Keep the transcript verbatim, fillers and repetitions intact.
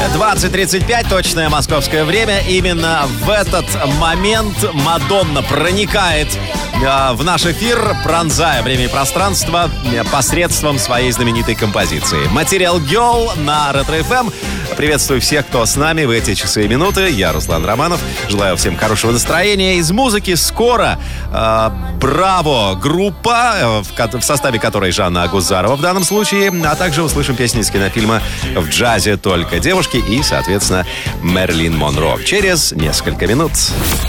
двадцать тридцать пять, точное московское время. Именно в этот момент Мадонна проникает э, в наш эфир, пронзая время и пространство э, посредством своей знаменитой композиции. Material Girl на Ретро-эф эм. Приветствую всех, кто с нами в эти часы и минуты. Я Руслан Романов. Желаю всем хорошего настроения. Из музыки скоро э, «Браво» группа, э, в, в составе которой Жанна Агузарова в данном случае, а также услышим песни из кинофильма «В джазе только девушки» и, соответственно, Мэрилин Монро через несколько минут.